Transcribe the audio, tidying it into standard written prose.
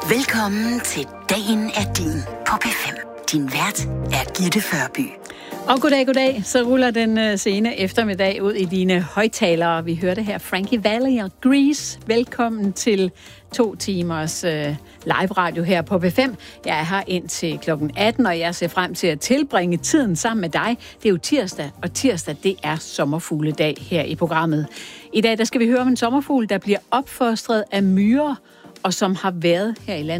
Velkommen til Dagen er din på P5. Din vært er Gitte Førby. Og goddag. Så ruller den sene eftermiddag ud i dine højttalere. Vi hørte her Frankie Valli og Grease. Velkommen til 2 timers live radio her på P5. Jeg er her indtil klokken 18, og jeg ser frem til at tilbringe tiden sammen med dig. Det er jo tirsdag, og tirsdag det er sommerfugledag her i programmet. I dag der skal vi høre om en sommerfugl, der bliver opfostret af myrer, og som har været her i landet